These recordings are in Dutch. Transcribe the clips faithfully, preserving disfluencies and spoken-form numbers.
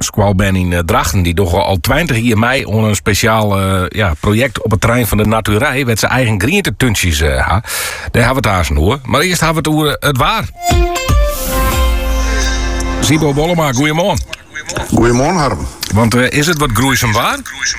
squal ben in uh, Drachten. Die toch al twintig jaar mei onder een speciaal uh, ja, project op het terrein van de Naturij. Met zijn eigen groentetuintjes. Uh, ha. Daar hebben we het haast hoor. Maar eerst hebben we het over het waar. Sibo Bollema, goeiemorgen. Goedemorgen, Harm. Want uh, is het wat groeisem waar?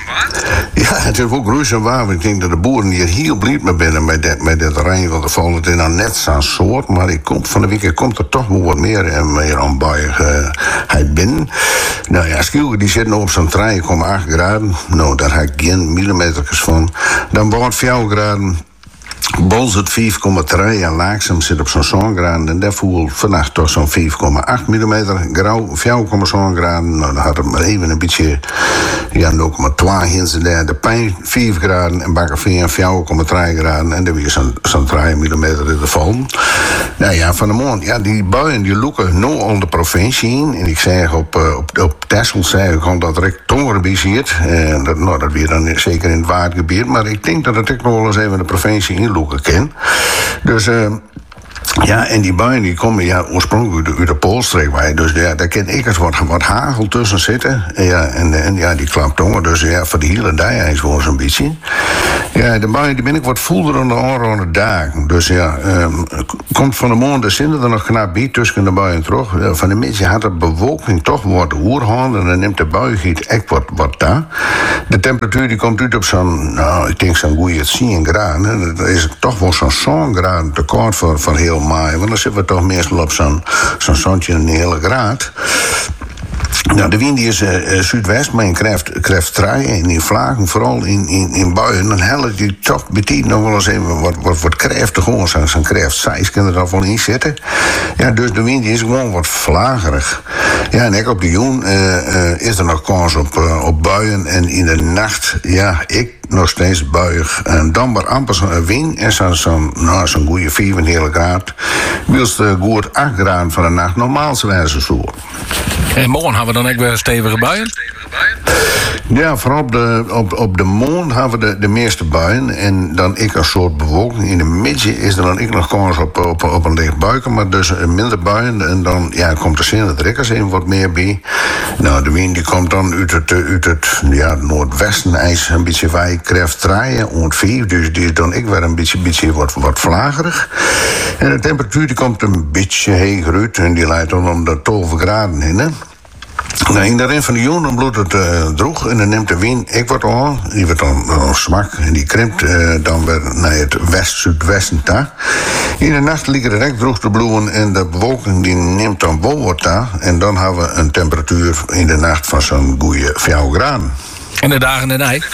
Ja, het is ook groeisem waar. Ik denk dat de boeren hier heel blij mee binnen met dit, met dit terrein. Want er valt het in een net zo'n soort. Maar ik kom, van de week komt er toch wel wat meer en meer aan buigheid binnen. Nou ja, Schielke die zit nu op zo'n drie komma acht graden. Nou, daar heb ik geen millimeters van. Dan wordt vier graden. Bols het vijf komma drie en Laaksem zit op zo'n zo'n graden. En daar voelt vannacht toch zo'n vijf komma acht millimeter. Grauw vier komma zo'n graden. Nou, dan had het maar even een beetje. Ja, nul komma twee hinsen daar. De Pijn vijf graden en Bakkerveen vier komma drie graden. En dan weer zo'n zo'n drie millimeter in de val. Nou ja, van de maand. Ja, die buien die loeken nu al de provincie in. En ik zeg op, uh, op, op Texel zei ik al dat er Tongerenbies zit. En dat, nou, dat weer dan zeker in het waardgebied. Maar ik denk dat het ook nog wel eens even de provincie in loeken kan. Dus uh, ja, en die buien die komen ja, oorspronkelijk uit de, uit de Poolstreek bij. Dus ja, daar kan ik eens wat, wat hagel tussen zitten. En ja, en, en ja, die klamptongen. Dus ja, voor de hele dag is wel zo'n beetje. Ja, de buien die ben ik wat voelder dan de andere dagen. Dus ja, um, komt van de maand de zin er nog knap bij tussen de buien terug. Van de mensen had de bewolking toch wat oerhand. En dan neemt de buiengiet echt wat, wat daar. De temperatuur die komt uit op zo'n, nou, ik denk zo'n goeie tien graden. Dat is toch wel zo'n zo'n graden tekort voor, voor heel maai. Want dan zitten we toch meestal op zo'n zo'n zoontje een hele graad. Nou, de wind die is uh, zuidwest, maar in krijgt, krijgt traaien en in vlagen, vooral in, in, in buien. Dan helpt die toch betekent nog wel eens even wat, wat, wat krijgt. Gewoon zo'n zo krijgt zijs kan er dan wel in zitten. Ja, dus de wind die is gewoon wat vlagerig. Ja, en ook op de joen uh, uh, is er nog kans op, uh, op buien. En in de nacht, ja, ik nog steeds buig. En dan maar amper zo'n wind en zo'n zo, nou, zo'n goede vierentwintig graden. Wilst uh, goed acht graden van de nacht normaal zijn zo. En morgen hebben we dan ook weer stevige buien? Ja, vooral op de, op, op de mond hebben we de, de meeste buien. En dan ik een soort bewolking. In de midden is er dan ik nog kans op, op, op een licht buiken. Maar dus minder buien. En dan ja, komt de zin dat er ook eens even wat meer bij. Nou, de wind die komt dan uit het, uit het ja, noordwesten. IJs een beetje wij krijgt draaien. Ongeveer. Dus die is dan ik weer een beetje, beetje wat, wat vlagerig. En de temperatuur die komt een beetje heger uit. En die leidt dan om de twaalf graden in. Hè? Nou, in de rin van de joen dan bloedt het uh, droeg en dan neemt de wind ik wat aan. Die wordt dan uh, smak en die krimpt uh, dan weer naar het west-zuidwesten daar. In de nacht liggen er echt droeg te bloeien en de bewolking die neemt dan wel wat daar. En dan hebben we een temperatuur in de nacht van zo'n goeie vier graden. En de dagen en de nacht?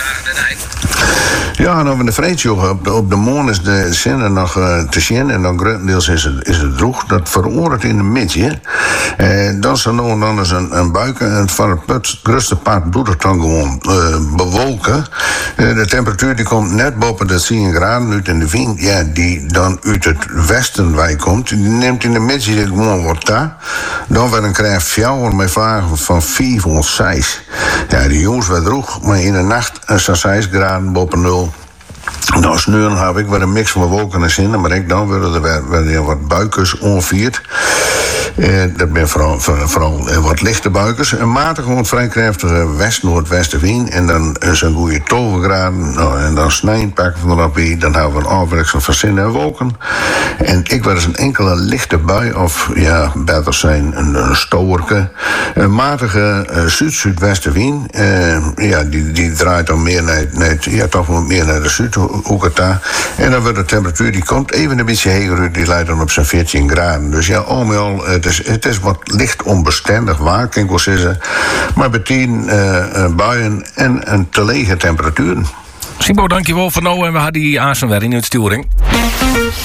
Ja, dan in de vreedjoch op de, op de maan is de zin nog uh, te zien en dan grotendeels is het, is het droeg. Dat veroordeelt in de midden. En dan is er nog dan eens een, een buiken en van het put, grootste part doet het dan gewoon uh, bewolken. Uh, de temperatuur die komt net boven de tien graden uit en de wind ja, die dan uit het westen wij komt. Die neemt in de midden gewoon wat daar. Dan weer een krijg vier met vragen van vier of zes. Ja, die jongens werd droeg, maar in de nacht zo'n zes graden boven nul. Nou, sneuren heb ik wel een mix van wolken en zinnen, maar ik dan willen er weer, weer wat buikers onvierd. Eh, dat ben vooral, vooral eh, wat lichte buikers. Een matige, gewoon vrij krachtige west-noordwestenwind. En dan is een goede twaalf graden. Nou, en dan snijden pakken van de rapie. Dan hebben we een afwissel van zinnen en wolken. En ik werd eens een enkele lichte bui, of ja, beter zijn een, een stoorke. Een matige uh, zuid-zuidwestenwind. Uh, ja, die, die draait dan meer naar, naar, ja, toch wel meer naar de zuidhoek daar. En dan wordt de temperatuur, die komt even een beetje heger uit. Die leidt dan op zijn veertien graden. Dus ja, al met al, het is, het is wat licht onbestendig waar, kan ik wel zeggen. Maar betien uh, buien en een te lege temperaturen. Sibo, dankjewel voor nou. En we hadden die aanstaan weer in het sturing.